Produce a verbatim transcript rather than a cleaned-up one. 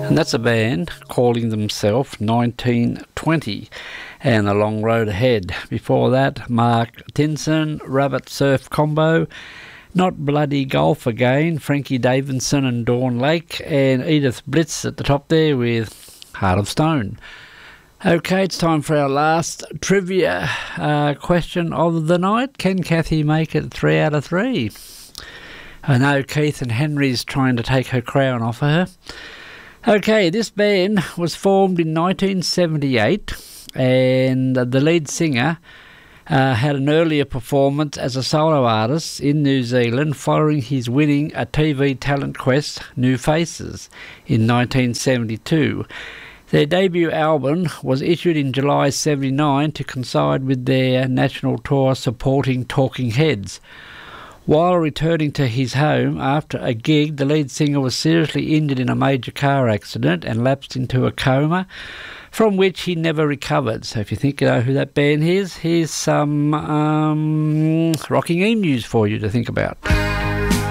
And that's a band calling themselves nineteen twenty and A Long Road Ahead. Before that, Mark Tinson, Rabbit Surf Combo, Not Bloody Golf Again, Frankie Davidson and Dawn Lake, and Edith Blitz at the top there with Heart of Stone. Okay, it's time for our last trivia uh, question of the night. Can Kathy make it three out of three? I know Keith and Henry's trying to take her crown off of her. Okay, this band was formed in nineteen seventy-eight, and the lead singer uh, had an earlier performance as a solo artist in New Zealand following his winning a T V talent quest, New Faces, in nineteen seventy-two. Their debut album was issued in July seventy-nine to coincide with their national tour supporting Talking Heads. While returning to his home after a gig, the lead singer was seriously injured in a major car accident and lapsed into a coma, from which he never recovered. So if you think you know who that band is, here's some um, Rocking Emus for you to think about.